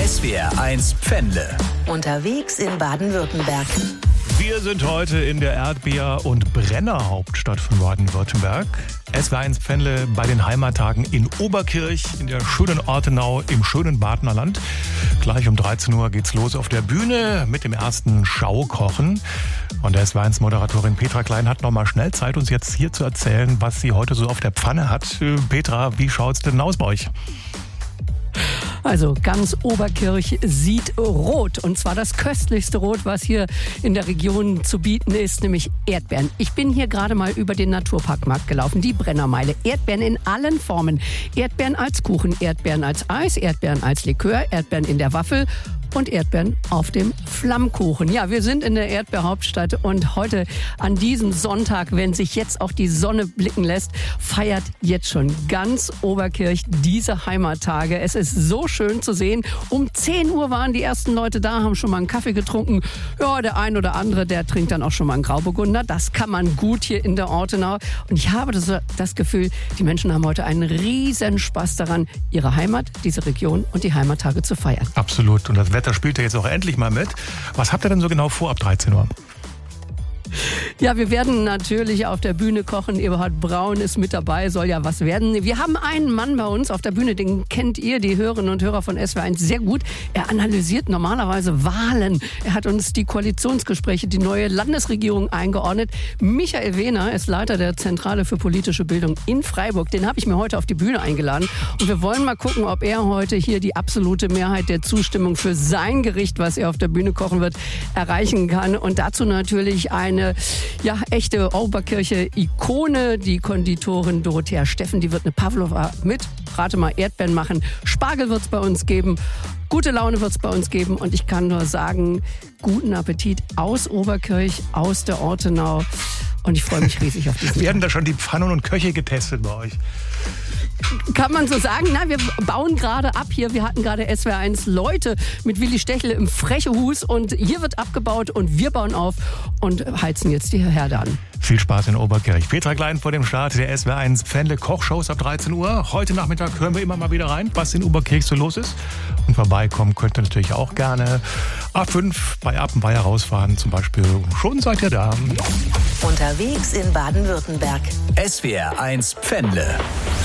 SWR1 Pfändle. Unterwegs in Baden-Württemberg. Wir sind heute in der Erdbeer- und Brennerhauptstadt von Baden-Württemberg. SWR1 Pfändle bei den Heimattagen in Oberkirch, in der schönen Ortenau, im schönen Badener Land. Gleich um 13 Uhr geht's los auf der Bühne mit dem ersten Schaukochen. Und der SWR1-Moderatorin Petra Klein hat noch mal schnell Zeit, uns jetzt hier zu erzählen, was sie heute so auf der Pfanne hat. Petra, wie schaut's denn aus bei euch? Also ganz Oberkirch sieht rot, und zwar das köstlichste Rot, was hier in der Region zu bieten ist, nämlich Erdbeeren. Ich bin hier gerade mal über den Naturparkmarkt gelaufen, die Brennermeile. Erdbeeren in allen Formen. Erdbeeren als Kuchen, Erdbeeren als Eis, Erdbeeren als Likör, Erdbeeren in der Waffel und Erdbeeren auf dem Flammkuchen. Ja, wir sind in der Erdbeerhauptstadt und heute an diesem Sonntag, wenn sich jetzt auch die Sonne blicken lässt, feiert jetzt schon ganz Oberkirch diese Heimattage. Es ist so schön zu sehen. Um 10 Uhr waren die ersten Leute da, haben schon mal einen Kaffee getrunken. Ja, der ein oder andere, der trinkt dann auch schon mal einen Grauburgunder. Das kann man gut hier in der Ortenau. Und ich habe das Gefühl, die Menschen haben heute einen riesen Spaß daran, ihre Heimat, diese Region und die Heimattage zu feiern. Absolut. Und das Wetter spielt ja jetzt auch endlich mal mit. Was habt ihr denn so genau vor ab 13 Uhr? Ja, wir werden natürlich auf der Bühne kochen. Eberhard Braun ist mit dabei, soll ja was werden. Wir haben einen Mann bei uns auf der Bühne, den kennt ihr, die Hörerinnen und Hörer von SWR1, sehr gut. Er analysiert normalerweise Wahlen. Er hat uns die Koalitionsgespräche, die neue Landesregierung eingeordnet. Michael Wehner ist Leiter der Zentrale für politische Bildung in Freiburg. Den habe ich mir heute auf die Bühne eingeladen. Und wir wollen mal gucken, ob er heute hier die absolute Mehrheit der Zustimmung für sein Gericht, was er auf der Bühne kochen wird, erreichen kann. Und dazu natürlich eine echte Oberkirche-Ikone, die Konditorin Dorothea Steffen, die wird eine Pavlova mit, rate mal, Erdbeeren machen. Spargel wird es bei uns geben, gute Laune wird es bei uns geben, und ich kann nur sagen, guten Appetit aus Oberkirch, aus der Ortenau, und ich freue mich riesig auf diesen Tag. Werden da schon die Pfannen und Köche getestet bei euch? Kann man so sagen? Na, wir bauen gerade ab hier. Wir hatten gerade SWR1 Leute mit Willi Stechle im Frechehus, und hier wird abgebaut und wir bauen auf und heizen jetzt die Herde an. Viel Spaß in Oberkirch. Petra Klein vor dem Start der SWR1 Pfändle Kochshows ab 13 Uhr. Heute Nachmittag hören wir immer mal wieder rein, was in Oberkirch so los ist. Und vorbeikommen könnt ihr natürlich auch gerne. A5 bei Appenweier rausfahren zum Beispiel. Schon seid ihr da. Unterwegs in Baden-Württemberg. SWR1 Pfändle.